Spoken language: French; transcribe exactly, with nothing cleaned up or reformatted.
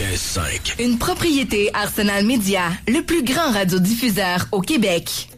quatre-vingt-quinze cinq. Une propriété Arsenal Média, le plus grand radiodiffuseur au Québec.